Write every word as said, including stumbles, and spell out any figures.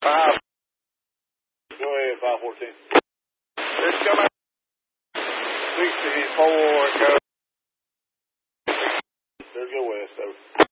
Five. Go ahead, five fourteen. It's coming. sixty-four, go. There's go west, over.